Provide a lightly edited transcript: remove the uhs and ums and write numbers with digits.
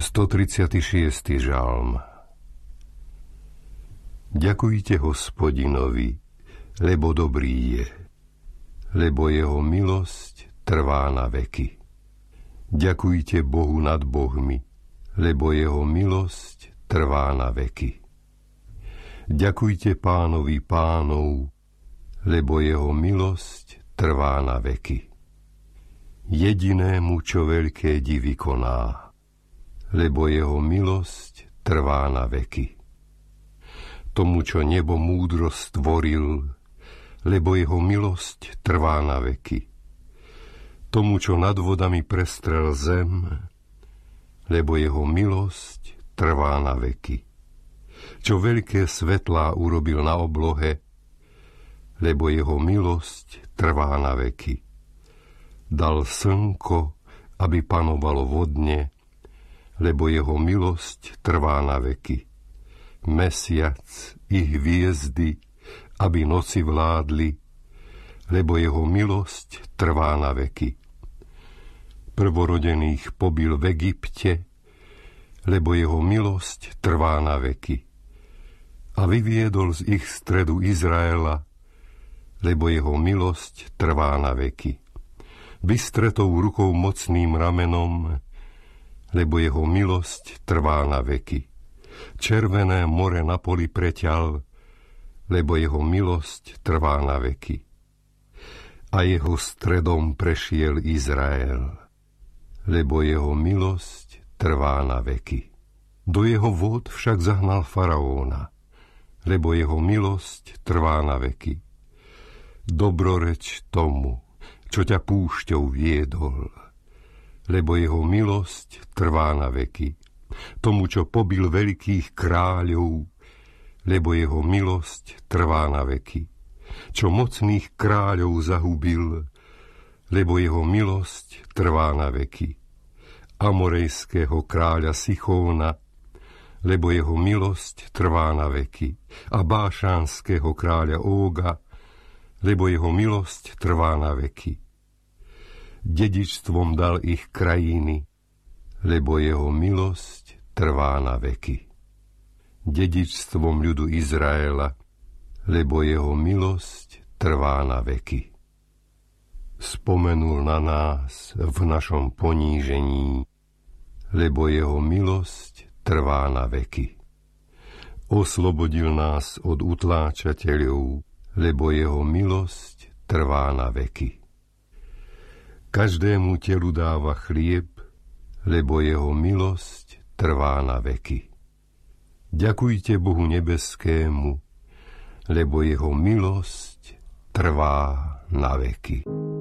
136. žalm. Ďakujte Hospodinovi, lebo dobrý je, lebo jeho milosť trvá na veky. Ďakujte Bohu nad bohmi, lebo jeho milosť trvá na veky. Ďakujte Pánovi pánov, lebo jeho milosť trvá na veky. Jedinému, čo veľké divy koná, lebo jeho milosť trvá na veky. Tomu, čo nebo múdro stvoril, lebo jeho milosť trvá na veky. Tomu, čo nad vodami prestrel zem, lebo jeho milosť trvá na veky. Čo veľké svetlá urobil na oblohe, lebo jeho milosť trvá na veky. Dal slnko, aby panovalo vodne, lebo jeho milosť trvá na veky. Mesiac i hviezdy, aby noci vládli, lebo jeho milosť trvá na veky. Prvorodených pobil v Egypte, lebo jeho milosť trvá na veky. A vyviedol z ich stredu Izraela, lebo jeho milosť trvá na veky. Vystretou rukou mocným ramenom, lebo jeho milosť trvá na veky. Červené more na poli preťal, lebo jeho milosť trvá na veky. A jeho stredom prešiel Izrael, lebo jeho milosť trvá na veky. Do jeho vôd však zahnal faraóna, lebo jeho milosť trvá na veky. Dobroreč tomu, čo ťa púšťou viedol, lebo jeho milosť trvá na veky. Tomu, čo pobil veľkých kráľov, lebo jeho milosť trvá na veky. Čo mocných kráľov zahubil, lebo jeho milosť trvá na veky. Amorejského kráľa Sichóna, lebo jeho milosť trvá na veky. A Bášanského kráľa Óga, lebo jeho milosť trvá na veky. Dedičstvom dal ich krajiny, lebo jeho milosť trvá na veky. Dedičstvom ľudu Izraela, lebo jeho milosť trvá na veky. Spomenul na nás v našom ponížení, lebo jeho milosť trvá na veky. Oslobodil nás od utláčateľov, lebo jeho milosť trvá na veky. Každému telu dáva chlieb, lebo jeho milosť trvá na veky. Ďakujte Bohu nebeskému, lebo jeho milosť trvá na veky.